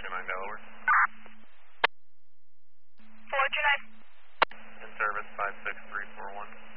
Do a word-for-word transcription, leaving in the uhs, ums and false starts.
two nine Delaware. four two nine. In service five six three four one.